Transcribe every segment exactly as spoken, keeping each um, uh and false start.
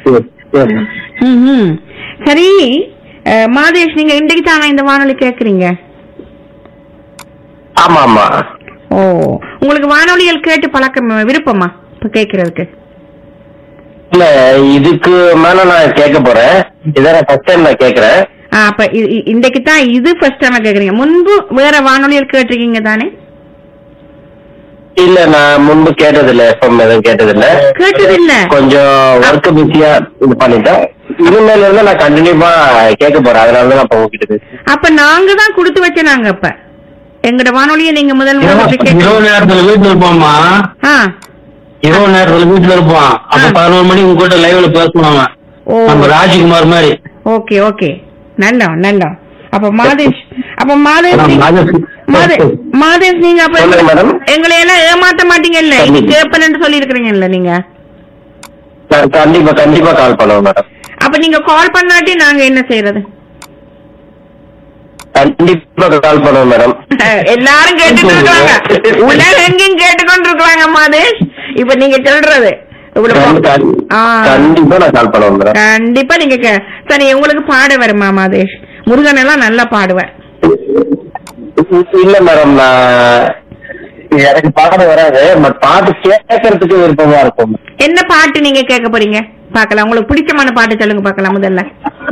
ம். சரி அஹ், மாதேஷ், நீங்க இன்றைக்கு தானே இந்த வானொலி கேக்குறீங்க? ஆமா ஆமா. ஓ, உங்களுக்கு வானொலிகள் கேட்டு பழக்கம் விருப்பமா இப்ப கேக்குறதுக்கு? இல்ல, இதுக்கு மேல நான் கேட்க போறேன். இதான் ஃபர்ஸ்ட் டைம் நான் கேக்குறேன். ஆ, அப்ப இ- இ- இன்றைக்கு தான் இது ஃபர்ஸ்ட் டைம் கேக்குறீங்க. முன்பு வேற வானொலிகள் கேட்டிருக்கீங்க தானே? இல்ல, நான் முன்பு கேட்டதில்ல, எஃப்எம் எதுவும் கேட்டதில்ல. கேட்டதில்ல. கொஞ்சம் ஒர்க் பிஸியா இது பண்ணிட்டேன். இனிமேல இருந்து நான் கண்டினியூவா கேட்க போறேன். அதனால தான் நான் இப்ப உங்ககிட்ட பேசுறேன். அப்ப நாங்க தான் கொடுத்து வச்ச நாங்க அப்ப எங்கட வானொலியை நீங்க முதல் முதல்ல இரவு அப்படி கேட்க- இரவு நேரத்துல வீட்டுல இருப்போம்மா. ஆ, இரவு நேரத்துல வீட்டுல இருப்போம். அப்ப ஆ. பதினோரு மணிக்கு உங்க கூட லைவ்ல பேசுவாங்க. ஓ, நம்ம ராஜ்குமார் மாதிரி. ஓகே ஓகே, நல்லா நல்லா. அப்ப மாதேஷ், அப்ப மாதேஷ் ஆமா, நீங்க- மாதேஷ். மாதே- மாதேஷ் நீங்க அப்ப சொல்லுங்க மேடம். எங்களை எல்லாம் ஏமாத்த மாட்டீங்கல்ல? கண்டிப்பா. இது கேப்பன்னு சொல்லி இருக்கிறீங்கல்ல நீங்க? நான் கண்டிப்பா கண்டிப்பா கால் பண்ணுவேன் மேடம். அப்ப நீங்க கால் பண்ணாட்டி நாங்க என்ன செய்யறது? கண்டிப்பா கால் பண்ணுவேன் மேடம். எல்லாரும் கேட்டுட்டு இருக்காங்க, உலகெங்கும் கேட்டுக்கொண்டு இருக்காங்க மாதேஷ். இப்ப நீங்க சொல்றது இவ்வளவு- கண்டி- ஆ. கண்டிப்பா நான் கால் பண்ணுவேன் மேடம். கண்டிப்பா நீங்க கே- சரி, உங்களுக்கு பாட வருமா மாதேஷ்? முருகன் எல்லாம் நல்லா பாடுவேன். இல்ல மேடம், நான் எனக்கு பாட வராது. பட் பாட்டு கேட்கறதுக்கு விருப்பமா இருக்கும். என்ன பாட்டு நீங்க கேட்க போறீங்க? பாக்கலாம், உங்களுக்கு பிடிச்சமான பாட்டு சொல்லுங்க பாக்கலாம் முதல்ல.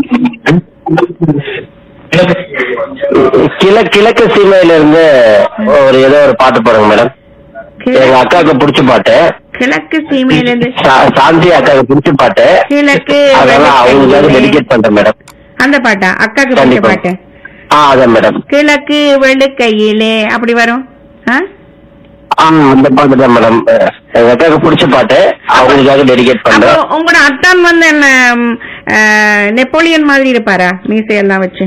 கிழ கிழக்கு சீமையில இருந்து ஒரு ஏதோ ஒரு பாட்டு போடுங்க மேடம். எங்க அக்காவுக்கு பிடிச்ச பாட்டு. கிழக்கு சீமையில இருந்து சா- சாந்தி அக்காவுக்கு பிடிச்ச பாட்டு. கிழக்கு அதெல்லாம் அவங்களுக்காக டெடிகேட் பண்றேன் மேடம். அந்த பாட்டா? அக்காக்கு பிடிச்ச கண்டிப்பா. பாட்டு. ஆ, அதான் மேடம். கிழக்கு வெளுக்கையிலே அப்படி வரும். ஆ? ஆ, அந்த பாட்டு தான் மேடம். எங்க அக்காவுக்கு பிடிச்ச பாட்டு, அவங்களுக்காக டெடிகேட் அப்போ பண்றேன். உங்களோட அத்தான் வந்து என்ன ம், ஆ, நெப்போலியன் மாதிரி இருப்பாரா, மீசையெல்லாம் வச்சு?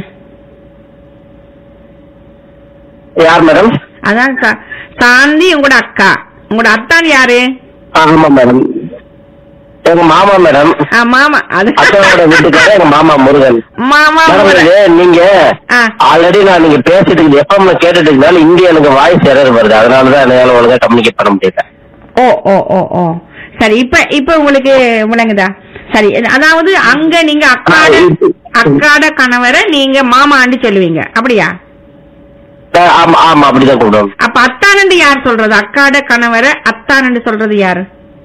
யார் மேடம்? அதான் சா- சாந்தி உங்களோட அக்கா. உங்களோட அத்தான் யாரு? ஆமா மேடம், எங்க மாமா மேடம். ஆ, மாமா. அது அக்காவோட வீட்டுக்கார எங்க மாமா முருகன். மாமா மேடம், முருகன். இது நீங்க ஆ. ஆல்ரெடி நான் நீங்க பேசிட்டு எப்ப கேட்டுட்டு இருந்தாலும் இங்க எனக்கு வாய்ஸ் எரர் வருது. அதனாலதான் என்னால ஒழுங்கா கம்யூனிகேட் பண்ண முடியல. ஓ ஓ ஓ ஓ சரி, இப்ப இப்ப உங்களுக்கு விளங்குதா? சரி, அதாவது அங்க நீங்க அக்காட அக்காட கணவரை நீங்க மாமான்னு சொல்லுவீங்க, அப்படியா? ஆ, ஆமா ஆமா, அப்படிதான் கூப்பிடுவோம். அப்ப அத்தானண்டு யார் சொல்றது? அக்காட கணவரை அத்தானண்டு சொல்றது யாரு?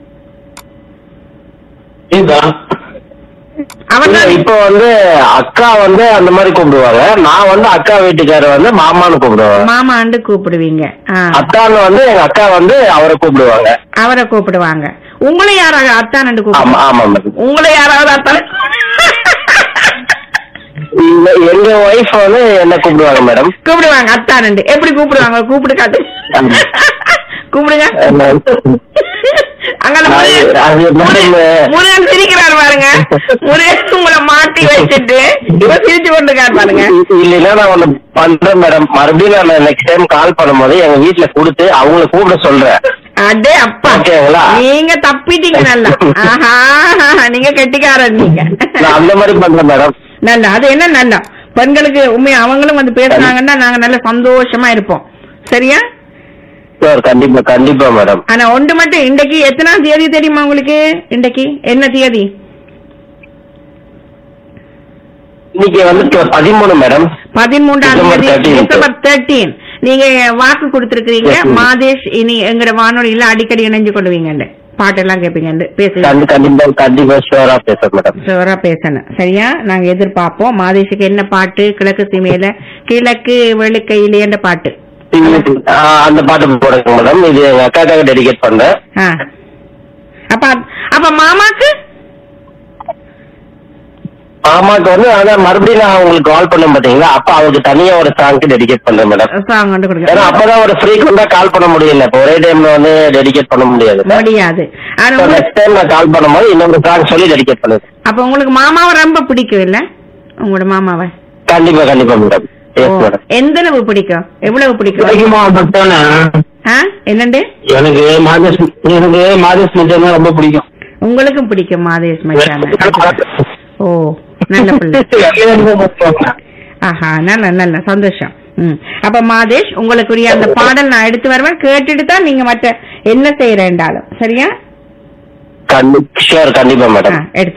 இதுதான். அவர் இல்ல, தான். இப்ப வந்து அக்கா வந்து அந்த மாதிரி கூப்பிடுவாங்க. நான் வந்து அக்கா வீட்டுக்காரர் வந்து மாமான்னு கூப்பிடுவாங்க. மாமாண்டு கூப்பிடுவீங்க. ஆ, அத்தான்னு வந்து எங்க அக்கா வந்து அவரை கூப்பிடுவாங்க. அவரை கூப்பிடுவாங்க. உங்களை யாராவது அத்தானண்டு ஆமா கூப்பிடுவாங்க? ஆமா மேடம். உங்களை யாராவது அத்தான இல்ல, எங்க ஒய்ஃப் வந்து என்ன கூப்பிடுவாங்க மேடம். கூப்பிடுவாங்க அத்தானண்டு. எப்படி கூப்பிடுவாங்க? கூப்பிடு காட்டு. ஆமா. கூப்பிடுங்க. அங்க அந்த அது- முருகன் அது முருகன் மேடம், முருகன் சிரிக்கிறாரு பாருங்க. முருகன் உங்களை மாட்டி வச்சுட்டு இவ சிரிச்சு கொண்டு இருக்காரு பாருங்க. இல்லைன்னா நான் ஒண்ணு பண்றேன் மேடம். மறுபடியும் நான் நெக்ஸ்ட் டைம் கால் பண்ணும்போது எங்க வீட்டுல கொடுத்து அவங்கள கூப்பிட சொல்றேன். அடே அப்பா, ஓகேங்களா? நீங்க தப்பிட்டீங்க நல்லா. ஆஹா, நீங்க கெட்டிக்காரர் நீங்க. நான் அந்த மாதிரி பண்றேன் மேடம். நல்லா, அது என்ன நல்லா பெண்களுக்கு உண்மையா அவங்களும் வந்து பேசுனாங்கன்னா நாங்க நல்ல சந்தோஷமா இருப்போம். சரியா? சார், கண்டிப்பா கண்டிப்பா மேடம். ஆனா ஒன்று மட்டும், இன்றைக்கு எத்தனாம் தேதி தெரியுமா உங்களுக்கு? இன்றைக்கு என்ன தேதி? இன்னைக்கு வந்து பதிமூணு மேடம். பதிமூன்றாம் டிசம்பர் தேதி, thirteenth. December thirteen. நீங்க வாக்கு கொடுத்திருக்கிறீங்க, Yes, ma'am. மாதேஷ் இனி எங்கட வானொலியில அடிக்கடி இணைஞ்சு கொள்வீங்க, பாட்டெல்லாம் கேட்பீங்க, பேசுவீங்க. கண்டி- கண்டிப்பா கண்டிப்பா ஷுவரா பேசுறேன் மேடம். ஜோரா பேசணும். சரியா? நாங்க எதிர்பார்ப்போம். மாதேஷுக்கு என்ன பாட்டு? கிழக்கு சீமையில கிழக்கு வெளுக்கையிலே என்ற பாட்டு. ஆ, அந்த பாட்டு போடுங்க மேடம். இது எங்க அக்காக்காக டெடிகேட் பண்றேன். ஆ. அப்ப அப்ப மாமாக்கு மாமாக்கு வந்து அதான் மறுபடியும் நான் உங்களுக்கு கால் பண்ணேன் பாத்தீங்களா, அப்ப அவருக்கு தனியா ஒரு சாங்க்கு டெடிகேட் பண்றேன் மேடம். சாங் கொண்டு கொடுங்க. ஏன்னா அப்பதான் ஒரு ஃப்ரீக்வெண்டா கால் பண்ண முடியல. இப்ப ஒரே டைம்ல வந்து டெடிகேட் பண்ண முடியாது. முடியாது. ஆனா உங்களுக்கு- நெக்ஸ்ட் டைம் நான் கால் பண்ணும்போது இன்னொரு சாங் சொல்லி டெடிகேட் பண்ணுறேன். அப்ப உங்களுக்கு மாமாவை ரொம்ப பிடிக்கும் இல்ல? உங்களோட மாமாவை கண்டிப்பா கண்டிப்பா மேடம். ஓ, எஸ் மேடம். எந்த அளவு பிடிக்கும்? எவ்வளவு பிடிக்கும்? கிடைக்குமா பட்டானே? ஆ, என்னண்டு? எனக்கு மாதேஷ் எனக்கு மாதேஷ் மச்சான் ரொம்ப பிடிக்கும். உங்களுக்கும் பிடிக்கும் மாதேஷ் மச்சான? ஓ, நல்ல பிள்ளை. ஆஹா, நல்ல நல்ல சந்தோஷம். ம். அப்ப மாதேஷ், உங்களுக்குரிய அந்த பாடல் நான் எடுத்து வருவேன். கேட்டுட்டு தான் நீங்க மற்ற என்ன செய்யறேன்டாலும். சரியா? கண்டி- ஷுவர், கண்டிப்பா ஆ, மேடம். எடுத்து